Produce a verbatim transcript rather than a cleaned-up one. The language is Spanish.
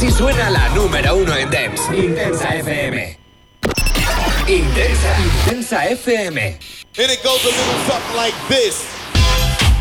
Así suena la número uno en dance. Intensa F M. Intensa, Intensa F M. And it goes a little something like this.